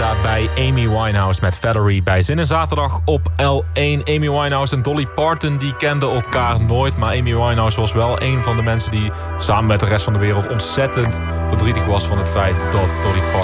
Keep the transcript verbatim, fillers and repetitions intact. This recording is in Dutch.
daarbij Amy Winehouse met Valerie bij Zin en Zaterdag op L één. Amy Winehouse en Dolly Parton die kenden elkaar nooit. Maar Amy Winehouse was wel een van de mensen die samen met de rest van de wereld ontzettend verdrietig was van het feit dat Dolly Parton